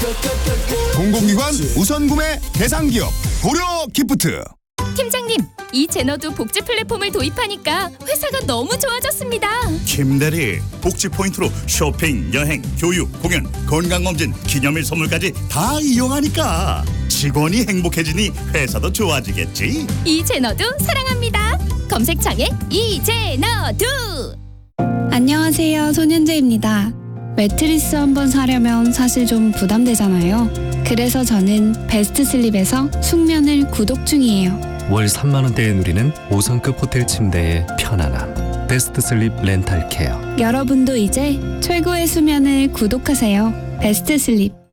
공공기관 우선구매 대상기업 고려기프트. 팀장님, 이 제너도 복지 플랫폼을 도입하니까 회사가 너무 좋아졌습니다. 김대리, 복지 포인트로 쇼핑, 여행, 교육, 공연, 건강검진, 기념일 선물까지 다 이용하니까 직원이 행복해지니 회사도 좋아지겠지. 이 제너도 사랑합니다. 검색창에 이제너도. 안녕하세요, 손윤재입니다. 매트리스 한번 사려면 사실 좀 부담되잖아요. 그래서 저는 베스트슬립에서 숙면을 구독 중이에요. 월 3만 원대에 누리는 5성급 호텔 침대의 편안함. 베스트슬립 렌탈케어. 여러분도 이제 최고의 수면을 구독하세요. 베스트슬립.